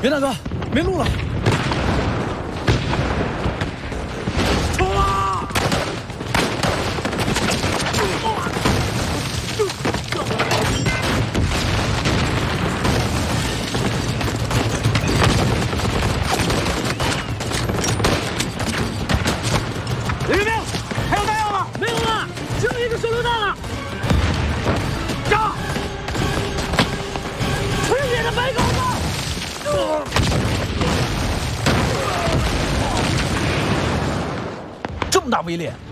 袁大哥，没路了！ 冲啊！李冰，还有弹药吗？ 没有了，只有一个手榴弹了。 炸！ 纯血的白狗子！ 这么大威力，